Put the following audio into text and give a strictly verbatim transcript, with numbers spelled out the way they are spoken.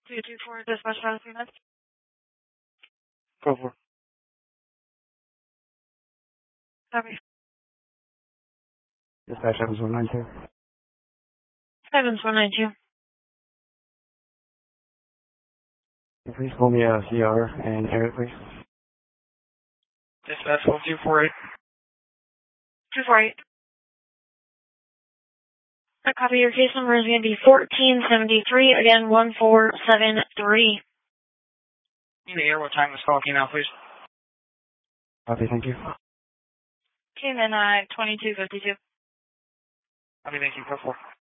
two two four, dispatch five three nine. Go for it. Copy. Dispatch seven one nine two. seven one nine two. Please pull me a C R and area, please. Dispatch one two four eight. two four eight. A copy. Your case number is going to be fourteen seventy-three, again, one four seven three. In the air, what time this call came out, please? Copy, thank you. Came in at twenty-two fifty-two. Copy, thank you. Go for it.